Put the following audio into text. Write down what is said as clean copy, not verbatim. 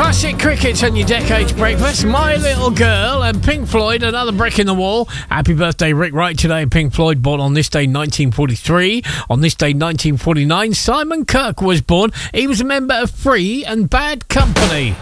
Classic cricket on your Decades Breakfast. My Little Girl and Pink Floyd, another brick in the wall. Happy birthday, Rick Wright, today. Pink Floyd, born on this day 1943. On this day 1949, Simon Kirke was born. He was a member of Free and Bad Company.